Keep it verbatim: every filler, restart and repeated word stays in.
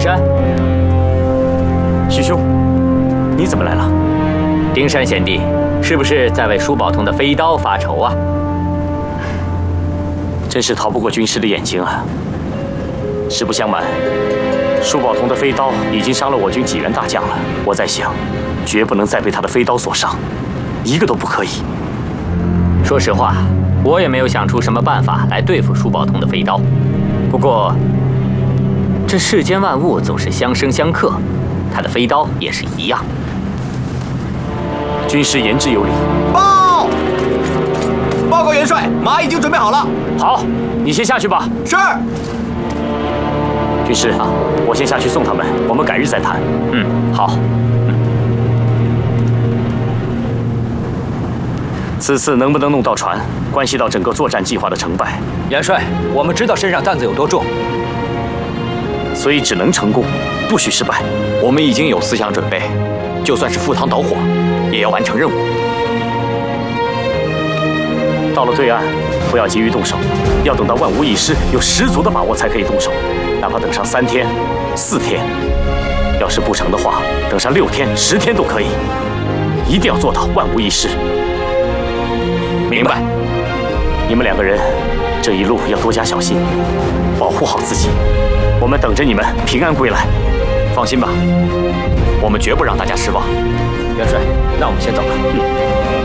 山， 徐兄，你怎么来了？ 丁山贤弟，是不是在为舒宝通的飞刀发愁啊？ 真是逃不过军师的眼睛啊！实不相瞒，舒宝通的飞刀已经伤了我军几员大将了。我在想，绝不能再被他的飞刀所伤，一个都不可以。 说实话，我也没有想出什么办法来对付舒宝通的飞刀。不过，这世间万物总是相生相克，他的飞刀也是一样。 军师言之有理。 报！报告元帅，马已经准备好了。 好，你先下去吧。 是。 军师啊，我先下去送他们，我们改日再谈。 嗯，好。 此次能不能弄到船，关系到整个作战计划的成败。 元帅，我们知道身上担子有多重， 所以只能成功，不许失败。 我们已经有思想准备，就算是赴汤蹈火，也要完成任务。 到了对岸，不要急于动手，要等到万无一失，有十足的把握才可以动手。哪怕等上三天、四天，要是不成的话，等上六天、十天都可以。一定要做到万无一失。 明白。 你们两个人这一路要多加小心，保护好自己。我们等着你们平安归来。 放心吧，我们绝不让大家失望。元帅，那我们先走了。嗯。